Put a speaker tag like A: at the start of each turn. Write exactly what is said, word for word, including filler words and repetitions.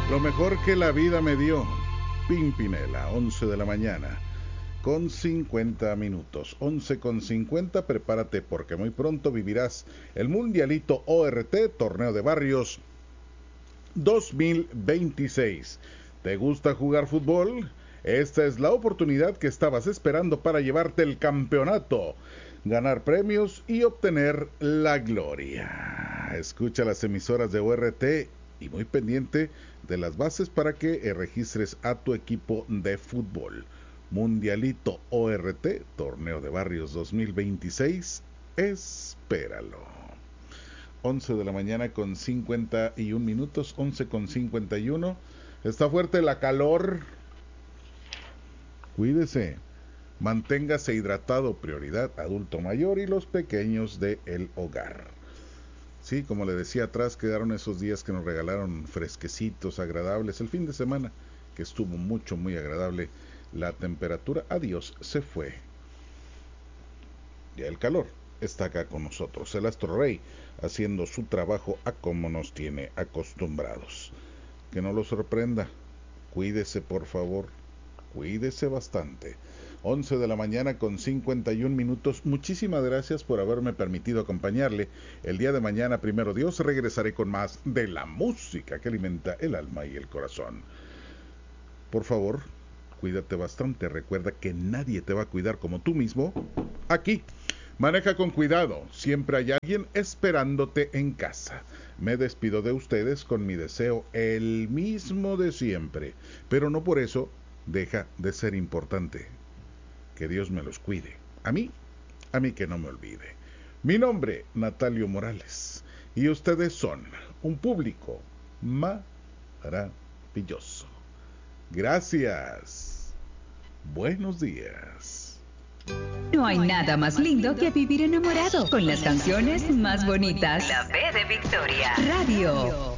A: Lo mejor que la vida me dio. Pimpinela, once de la mañana, con cincuenta minutos. once con cincuenta, prepárate porque muy pronto vivirás el Mundialito O R T, Torneo de Barrios dos mil veintiséis. ¿Te gusta jugar fútbol? Esta es la oportunidad que estabas esperando para llevarte el campeonato, ganar premios y obtener la gloria. Escucha las emisoras de O R T y muy pendiente de las bases para que registres a tu equipo de fútbol. Mundialito O R T, Torneo de Barrios dos mil veintiséis, espéralo. once de la mañana con cincuenta y un minutos, once con cincuenta y uno. Está fuerte la calor. Cuídese. Manténgase hidratado, prioridad adulto mayor y los pequeños del hogar. Sí, como le decía atrás, quedaron esos días que nos regalaron fresquecitos, agradables. El fin de semana, que estuvo mucho, muy agradable. La temperatura, adiós, se fue. Ya el calor está acá con nosotros. El Astro Rey haciendo su trabajo a como nos tiene acostumbrados. Que no lo sorprenda. Cuídese, por favor. Cuídese bastante. once de la mañana con cincuenta y un minutos. Muchísimas gracias por haberme permitido acompañarle. El día de mañana, primero Dios, regresaré con más de la música que alimenta el alma y el corazón. Por favor, cuídate bastante. Recuerda que nadie te va a cuidar como tú mismo. Aquí. Maneja con cuidado. Siempre hay alguien esperándote en casa. Me despido de ustedes con mi deseo, el mismo de siempre. Pero no por eso deja de ser importante. Que Dios me los cuide. A mí, a mí que no me olvide. Mi nombre, Natalio Morales. Y ustedes son un público maravilloso. Gracias. Buenos días.
B: No hay nada más lindo que vivir enamorado con las canciones más bonitas.
C: La B de Victoria.
B: Radio.